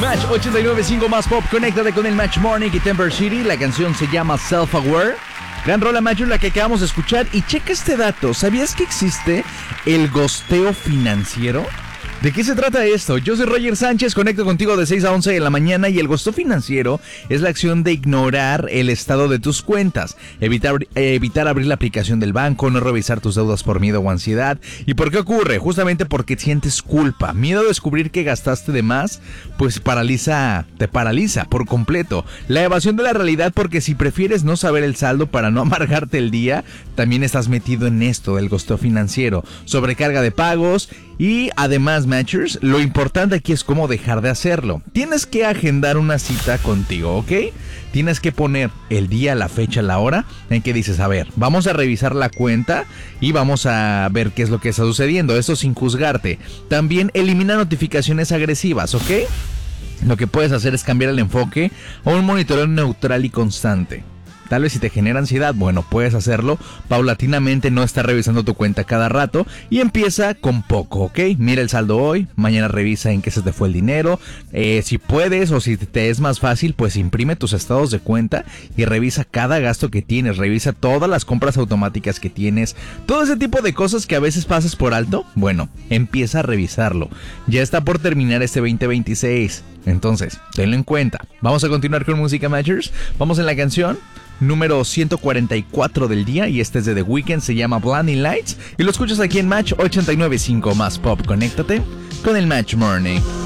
Match 89.5 más pop, conéctate con el Match Morning y Temper City. La canción se llama Self Aware. Gran rola, Match, la que acabamos de escuchar. Y checa este dato, ¿sabías que existe el gosteo financiero? ¿De qué se trata esto? Yo soy Roger Sánchez, conecto contigo de 6 a 11 de la mañana y el gosteo financiero es la acción de ignorar el estado de tus cuentas, evitar abrir la aplicación del banco, no revisar tus deudas por miedo o ansiedad. ¿Y por qué ocurre? Justamente porque sientes culpa, miedo a descubrir que gastaste de más, pues te paraliza por completo. La evasión de la realidad, porque si prefieres no saber el saldo para no amargarte el día, también estás metido en esto del gosteo financiero, sobrecarga de pagos. Y además, Matchers, lo importante aquí es cómo dejar de hacerlo. Tienes que agendar una cita contigo, ¿ok? Tienes que poner el día, la fecha, la hora en que dices, a ver, vamos a revisar la cuenta y vamos a ver qué es lo que está sucediendo. Esto sin juzgarte. También elimina notificaciones agresivas, ¿ok? Lo que puedes hacer es cambiar el enfoque a un monitoreo neutral y constante. Tal vez si te genera ansiedad, bueno, puedes hacerlo paulatinamente, no estar revisando tu cuenta cada rato y empieza con poco, ¿ok? Mira el saldo hoy, mañana revisa en qué se te fue el dinero, si puedes o si te es más fácil, pues imprime tus estados de cuenta y revisa cada gasto que tienes, revisa todas las compras automáticas que tienes, todo ese tipo de cosas que a veces pasas por alto, bueno, empieza a revisarlo. Ya está por terminar este 2026, entonces, tenlo en cuenta. Vamos a continuar con Música Matchers, vamos en la canción número 144 del día y este es de The Weeknd, se llama Blinding Lights y lo escuchas aquí en Match 89.5 más pop. Conéctate con el Match Morning.